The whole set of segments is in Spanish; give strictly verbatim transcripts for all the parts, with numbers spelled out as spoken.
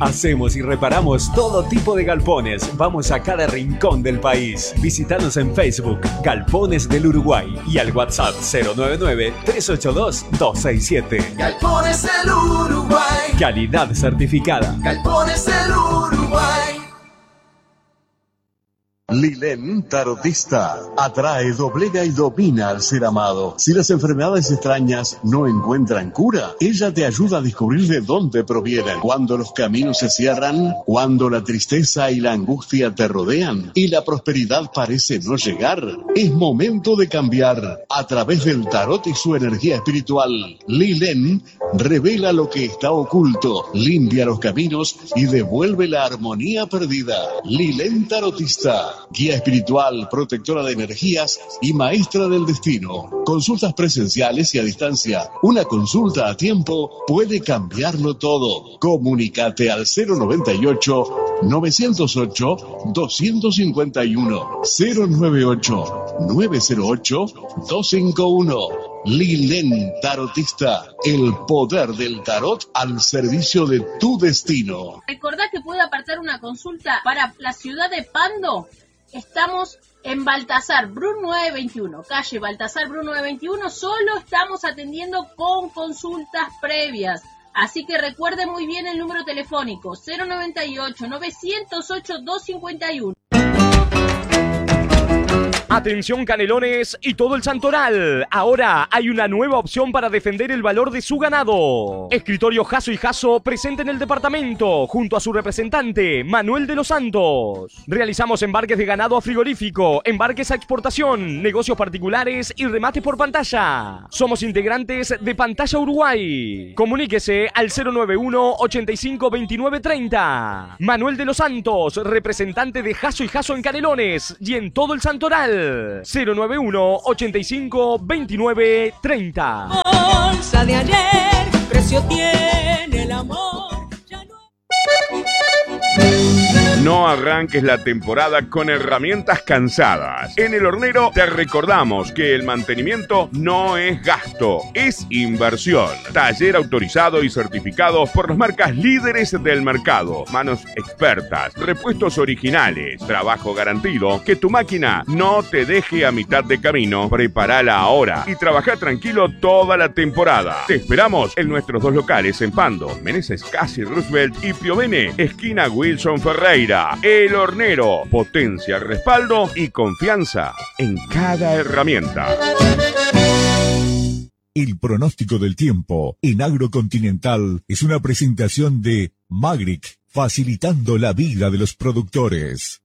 Hacemos y reparamos todo tipo de galpones. Vamos a cada rincón del país. Visítanos en Facebook, Galpones del Uruguay, y al WhatsApp cero nueve nueve, tres ocho dos, dos seis siete. Galpones del Uruguay. Calidad certificada. Galpones del Uruguay. Lilén Tarotista atrae, doblega y domina al ser amado. Si las enfermedades extrañas no encuentran cura, ella te ayuda a descubrir de dónde provienen. Cuando los caminos se cierran, cuando la tristeza y la angustia te rodean y la prosperidad parece no llegar, es momento de cambiar. A través del tarot y su energía espiritual, Lilén revela lo que está oculto, limpia los caminos y devuelve la armonía perdida. Lilén Tarotista, guía espiritual, protectora de energías y maestra del destino. Consultas presenciales y a distancia. Una consulta a tiempo puede cambiarlo todo. Comunícate al cero noventa y ocho, novecientos ocho, doscientos cincuenta y uno, cero noventa y ocho, novecientos ocho, doscientos cincuenta y uno. Lilén Tarotista, el poder del tarot al servicio de tu destino. Recordá que puede apartar una consulta para la ciudad de Pando. Estamos en Baltasar Bru nueve veintiuno, calle Baltasar Bru nueve veintiuno. Solo estamos atendiendo con consultas previas. Así que recuerde muy bien el número telefónico cero noventa y ocho, novecientos ocho, doscientos cincuenta y uno. Atención Canelones y todo el Santoral. Ahora hay una nueva opción para defender el valor de su ganado. Escritorio Jasso y Jasso presente en el departamento junto a su representante Manuel de los Santos. Realizamos embarques de ganado a frigorífico, embarques a exportación, negocios particulares y remate por pantalla. Somos integrantes de Pantalla Uruguay. Comuníquese al cero noventa y uno, ochenta y cinco, veintinueve, treinta. Manuel de los Santos, representante de Jasso y Jasso en Canelones y en todo el Santoral. cero noventa y uno, ochenta y cinco, veintinueve, treinta. Bolsa de ayer, precio tiene el amor. Ya no... No arranques la temporada con herramientas cansadas. En El Hornero te recordamos que el mantenimiento no es gasto, es inversión. Taller autorizado y certificado por las marcas líderes del mercado. Manos expertas, repuestos originales, trabajo garantido. Que tu máquina no te deje a mitad de camino. Prepárala ahora y trabaja tranquilo toda la temporada. Te esperamos en nuestros dos locales en Pando, Meneses Casi Roosevelt y Piovene, esquina Wilson Ferreira. El Hornero, potencia, respaldo y confianza en cada herramienta. El pronóstico del tiempo en Agrocontinental es una presentación de Magric, facilitando la vida de los productores.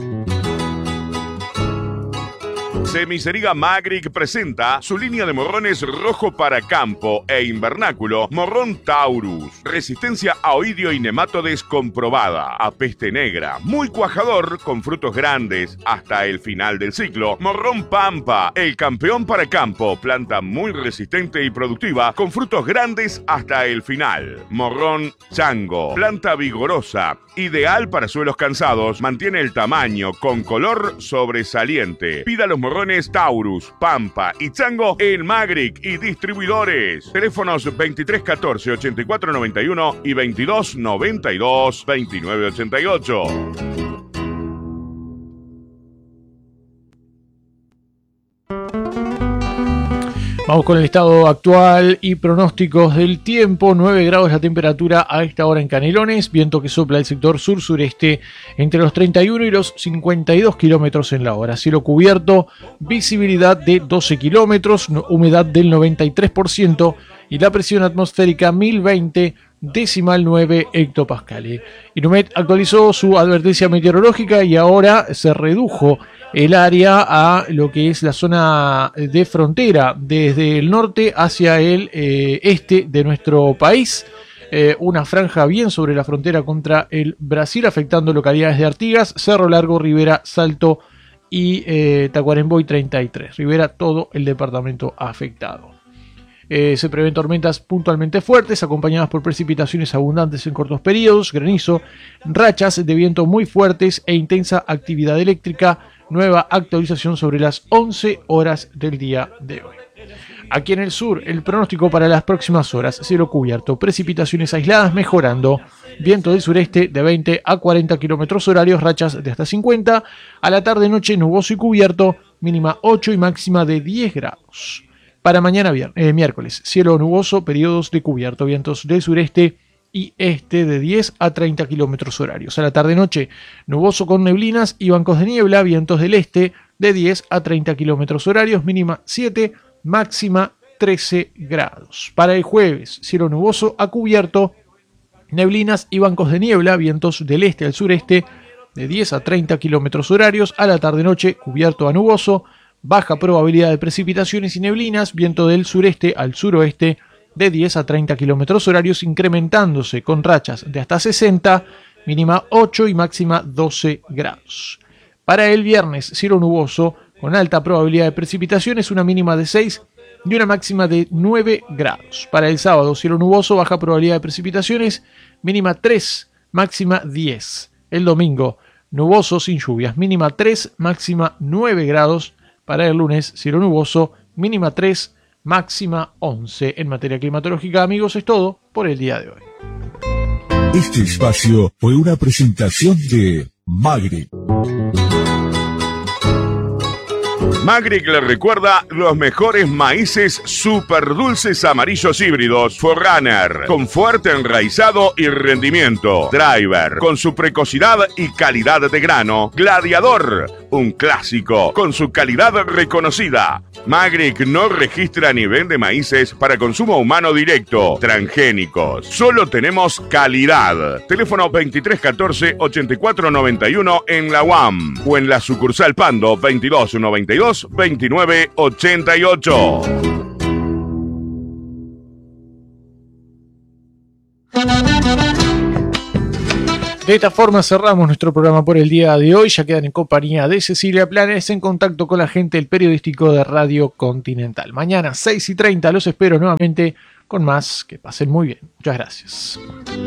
Semicería Magric presenta su línea de morrones rojo para campo e invernáculo, morrón Taurus, resistencia a oidio y nematodes comprobada, a peste negra, muy cuajador con frutos grandes hasta el final del ciclo, morrón Pampa, el campeón para campo, planta muy resistente y productiva con frutos grandes hasta el final, morrón Chango, planta vigorosa, ideal para suelos cansados, mantiene el tamaño con color sobresaliente. Pida los morrones Taurus, Pampa y Chango en Magric y distribuidores. Teléfonos veintitrés catorce, ochenta y cuatro noventa y uno y veintidós noventa y dos, veintinueve ochenta y ocho. Vamos con el estado actual y pronósticos del tiempo. nueve grados la temperatura a esta hora en Canelones. Viento que sopla del sector sur-sureste entre los treinta y uno y los cincuenta y dos kilómetros en la hora. Cielo cubierto, visibilidad de doce kilómetros, humedad del noventa y tres por ciento y la presión atmosférica mil veinte decimal nueve hectopascales. Inumet actualizó su advertencia meteorológica y ahora se redujo el área a lo que es la zona de frontera desde el norte hacia el eh, este de nuestro país. Eh, una franja bien sobre la frontera contra el Brasil, afectando localidades de Artigas, Cerro Largo, Rivera, Salto y eh, Tacuarembó y treinta y tres. Rivera, todo el departamento afectado. Eh, se prevén tormentas puntualmente fuertes, acompañadas por precipitaciones abundantes en cortos periodos, granizo, rachas de viento muy fuertes e intensa actividad eléctrica. Nueva actualización sobre las once horas del día de hoy. Aquí en el sur, el pronóstico para las próximas horas: cielo cubierto, precipitaciones aisladas mejorando, viento del sureste de veinte a cuarenta kilómetros horarios, rachas de hasta cincuenta. A la tarde-noche nuboso y cubierto, mínima ocho y máxima de diez grados. Para mañana vier- eh, miércoles, cielo nuboso, periodos de cubierto, vientos del sureste y este de diez a treinta kilómetros horarios. A la tarde-noche, nuboso con neblinas y bancos de niebla, vientos del este de diez a treinta kilómetros horarios, mínima siete, máxima trece grados. Para el jueves, cielo nuboso a cubierto, neblinas y bancos de niebla, vientos del este al sureste de diez a treinta kilómetros horarios. A la tarde-noche, cubierto a nuboso, baja probabilidad de precipitaciones y neblinas, viento del sureste al suroeste de diez a treinta kilómetros horarios, incrementándose con rachas de hasta sesenta, mínima ocho y máxima doce grados. Para el viernes, cielo nuboso con alta probabilidad de precipitaciones, una mínima de seis y una máxima de nueve grados. Para el sábado, cielo nuboso, baja probabilidad de precipitaciones, mínima tres, máxima diez. El domingo, nuboso sin lluvias, mínima tres, máxima nueve grados. Para el lunes, cielo nuboso, mínima tres, máxima once. En materia climatológica, amigos, es todo por el día de hoy. Este espacio fue una presentación de Magric. Magric le recuerda los mejores maíces super dulces amarillos híbridos Forerunner, con fuerte enraizado y rendimiento. Driver, con su precocidad y calidad de grano. Gladiador, un clásico, con su calidad reconocida. Magric no registra ni vende maíces para consumo humano directo, transgénicos. Solo tenemos calidad. Teléfono veintitrés catorce ochenta y cuatro noventa y uno en la U A M o en la sucursal Pando veintidós noventa y dos veintinueve ochenta y ocho. De esta forma cerramos nuestro programa por el día de hoy. Ya quedan en compañía de Cecilia Planes, en contacto con la gente del periodístico de Radio Continental. Mañana seis y treinta los espero nuevamente con más. Que pasen muy bien. Muchas gracias.